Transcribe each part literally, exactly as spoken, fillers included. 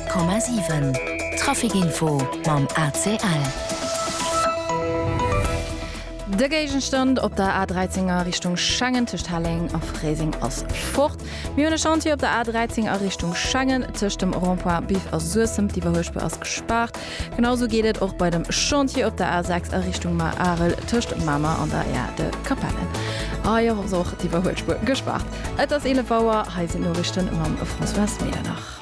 Komma sieben Trafikinfo mam A C L. Der Gegenstand op der A dreizehnEr Richtung Schangen Tischhalling auf Freising aus fort. Mir Chantier op der A dreizehnEr Richtung Schangen tisch dem Rondpoint Bif aus Sursem, die Verhöchbe ausgespart. Genauso geht es auch bei dem Chantier op der A sechs Richtung Maarel tisch Mama an der Erde Kapellen. Ah ja, auch die Verhöchbe gespart. Etwas ele Bauer heißen Nachrichten am François Medernach.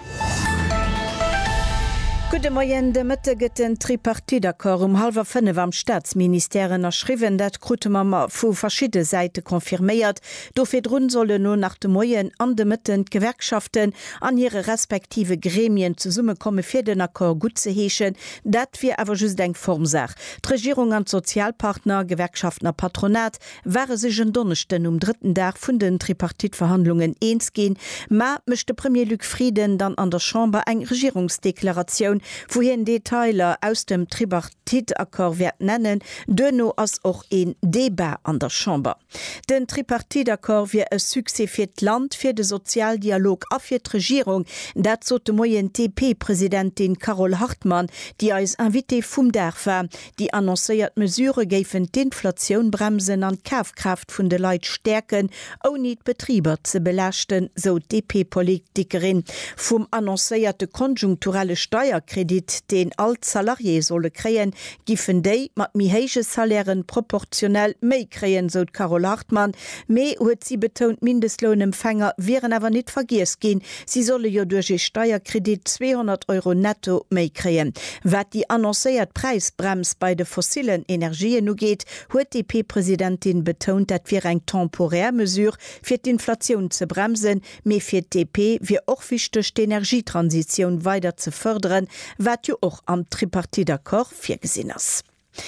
Gute Morgen, de Mitte gëtt den Tripartidakor um halber fünf am Staatsministerieren erschriven, dat Grutemama vu verschiedene Seite konfirméiert. Dofir run solle nur nach de Moien an de Mitten Gewerkschaften an ihre respektive Gremien zu Summe komme fir den Akkor gut ze heechen, dat wir awer just eng Formsach. Regierung an Sozialpartner, Gewerkschaftner Patronat waren sich en Donnerchten um dritten Tag vun den Tripartitverhandlungen eens gehen, ma mechte Premier Luc Frieden dann an der Chambre eng Regierungsdeklaration, wohin Detailer aus dem Tripartitakkord werd nennen, dënno ass och een Debat an der Chambre. Den Tripartitakkord wie e Sukse fir d Land, fir de Sozialdialog a fir d Regierung, dat zo de moyen T P-Präsidentin Carol Hartmann, die als Invité vum Derfer, die annoncéiert Mesure géifen d'Inflation bremsen an Kaufkraft vun de Leiit stärken, ou niet Betrieber ze belächten, so D P-Politikerin. Vum annoncéierte konjunkturelle Steuer Kredit den alt Salarié solle kreien, giffen déi mat mi héige Salären proportionell méi kreien, so Carol Hartmann. Mei huet sie betont, Mindestlohnempfänger wären awer net vergiers gin. Sie solle jo durch e Steuerkredit zweihundert Euro netto méi kreien. Wat die annoncéiert Preisbrems bei de fossilen Energien no geht, huet D P-Präsidentin betont, dat wir eng temporär Mesure fir d'Inflation ze bremsen, mé fir D P wie och wichtech d'Energietransition weiter ze fördern, wat jo och am Tripartitakkord virgesinn ass.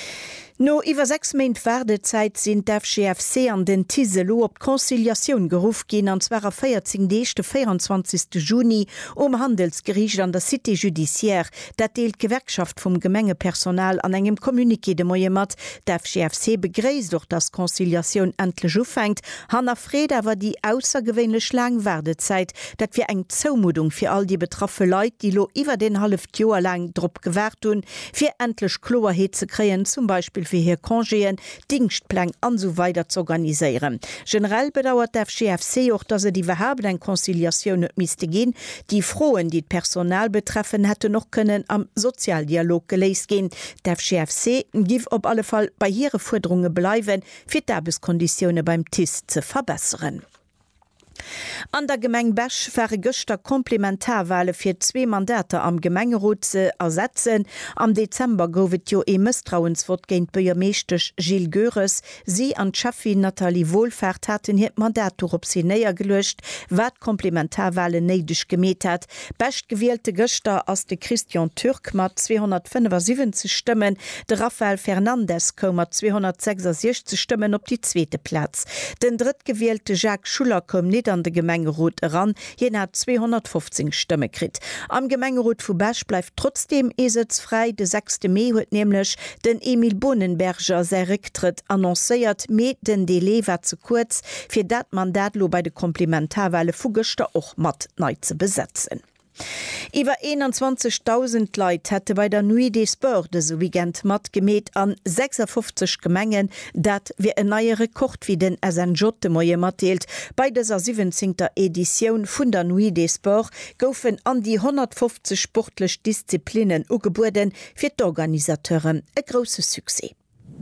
No iwwer sechs Meint Wardezeit sind d'F G F C an den Tiselo op Konziliation geruf gin an zwarer feiertzing dechte vierundzwanzigsten Juni um Handelsgericht an der Cité Judiciaire, dat deelt Gewerkschaft vum Gemengepersonal an engem Kommuniké de Moie mat. D'F G F C begréist doch dass Konziliation endlich ufängt. Hanna Fred awer die aussergewwenlech lang Wardezeit, dat wir eng Zoumudung fir all die betraffe Leiit, die lo iwwer den half Joer lang Drpp gewährt hun, fir endlich Kloerheet ze kreen, zum Beispiel wie hier Kongéen, Dingstplan an so weiter zu organisieren. Generell bedauert der F G F C auch, dass er die verhaben en Konziliation miste gehen. Die Frohen, die Personal betreffen, hätte noch können am Sozialdialog geleist gehen. Der F G F C gif op alle Fall bei ihre Forderungen bleiben, für Arbeitskonditionen beim T I S zu verbessern. An der Gemeng Bech wäre Göster Komplementarwale fir zwei Mandate am Gemengerot ze ersetzen. Am Dezember gowet jo e Misstrauenswort géint Bürgermeesterch Gilles Göres. Sie an Chefin Nathalie Wohlfahrt hatten het Mandat op sie näher gelöscht, wat Komplementarwale neidech gemet hat. Best gewählte Göster as de Christian Türk mat zweihundertfünfundsiebzig Stimmen, de Rafael Fernandez kom mat zweihundertsechsundsechzig Stimmen op die zweite Platz. Den drittgewählte Jacques Schuller kom net an de Gemengerot ran, jen hat zweihundertfünfzig Stimme krit. Am Gemengerot vu Bech bleibt trotzdem esitz frei. De sechste Mai huet nämlich den Emil Bonenberger sei Rücktritt annoncéiert, me den Delay war zu kurz, fir dat Mandatlo bei de Komplementarwale Fugester och mat neu zu besetzen. Iwer einundzwanzigtausend Leiit hätte bei der Nuit des Sports de so Weekend mat gemet an sechsundfünfzig Gemengen, dat wie en neue Rekord wie den S N J de Moie matteelt. Bei dieser siebzehnter Edition vun der Nuit des Sports goufen an die hundertfünfzig sportlech Disziplinen ugeburden fir d'Organisateuren e grosse Succès.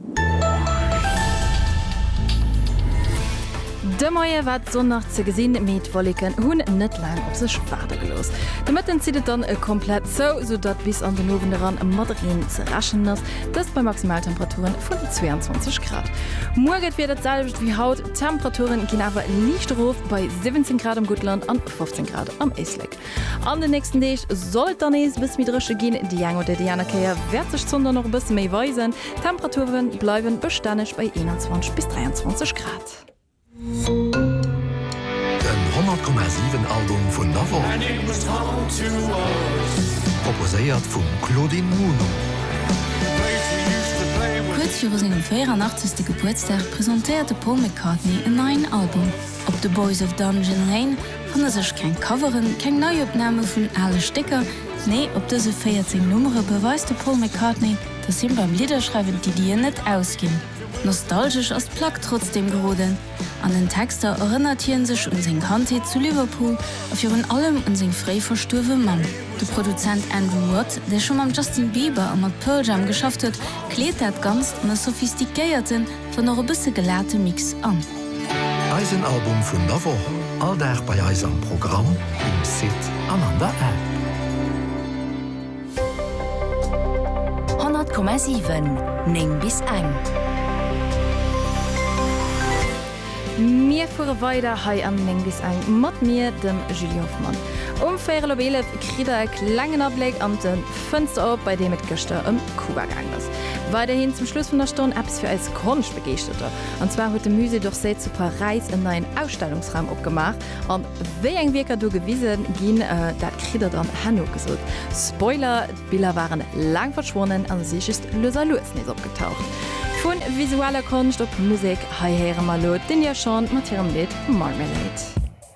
De Moie wat sonnach ze gesinn met Wolliken hunn net lang op sech Schwade gelos. De Mëtten zieet dann e komplett so, so dat bis an den Nowen daran em Maderin ze raschen ass, dats bei Maximaltemperaturen vun zweiundzwanzig Grad. Morget wird selbst wie Haut, Temperaturen gin awer Lichtrof bei siebzehn Grad am Gutland an fünfzehn Grad am Esleg. An den nächsten Deeg soll dann ees bis midresche gin, die Jang oder Dianakeier werd sech zunder noch bis méi weisen. Temperaturen bleiwen bestänech bei einundzwanzig bis dreiundzwanzig Grad. Den hundert Komma sieben Album vun Navo proposéiert vum Claudine Muno. Kurz für seinen vierundachtzigsten Geburtstag präsentierte Paul McCartney ein neues Album. Ob The Boys of Dungeon Lane fand er sich kein Coveren, kein Neuaufnahme von alle Sticker, Nee, op dese vierzehn Nummer beweiste Paul McCartney, dass ihm beim Liederschreiben die Dir net ausgin. Nostalgisch als Plack trotzdem geroden. An den Texter erinnertieren sich um sein Kante zu Liverpool, auf ihren allem und sein frei verstorve Mann. Der Produzent Andrew Watt, der schon am Justin Bieber und mit Pearl Jam geschafft hat, klärt das ganz in einen sophistikierten, von noch ein bisschen gelehrten Mix an. Eisenalbum vun der Woche, all bei Eisem Programm im Sit an an der App. hundert Komma sieben Ning bis eng. Mir fuhr weiter hai an Meng bis eng mat mir dem Julie Hoffmann. Um faire Lobele kriegt er langen Ableg an den Fenster op, bei dem mit Göster im Kuba gegangen ist. Weiterhin zum Schluss von der Stunde Apps für als Kornisch begeisterter. Und zwar hat der Muse durch See zu Paris in einen Ausstellungsraum abgemacht. Und wie ein Wirker du gewesen ging, äh, das kriegt er dann Hanno gesucht. Spoiler, die Bilder waren lang verschwunden und sich ist Löser Louis nicht abgetaucht. Von visueller Kunst auf Musik, hi here malo, den ja schon mit ihrem Lied Marmalade.